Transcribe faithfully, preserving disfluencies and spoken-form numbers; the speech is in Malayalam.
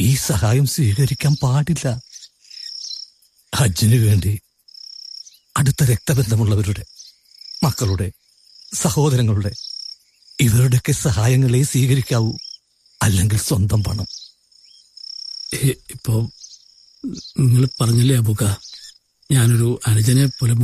ഈ സഹായം സ്വീകരിക്കാൻ പാടില്ല. ഹജ്ജിനു വേണ്ടി അടുത്ത രക്തബന്ധമുള്ളവരുടെ, മക്കളുടെ, സഹോദരങ്ങളുടെ, ഇവരുടെയൊക്കെ സഹായങ്ങളെ സ്വീകരിക്കാവൂ. അല്ലെങ്കിൽ സ്വന്തം പണം. ഇപ്പോ നിങ്ങൾ പറഞ്ഞില്ലേ അബൂക്ക, ഞാനൊരു അനുജനെ പോലെ